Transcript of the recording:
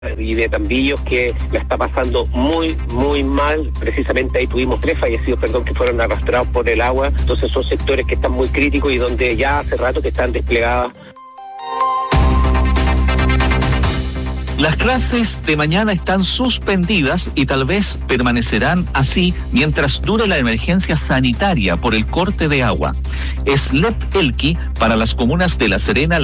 y de Tambillos, que la está pasando muy, muy mal. Precisamente ahí tuvimos 3 fallecidos, que fueron arrastrados por el agua. Entonces son sectores que están muy críticos y donde ya hace rato que están desplegadas. Las clases de mañana están suspendidas y tal vez permanecerán así mientras dure la emergencia sanitaria por el corte de agua. Es Lep Elqui para las comunas de La Serena,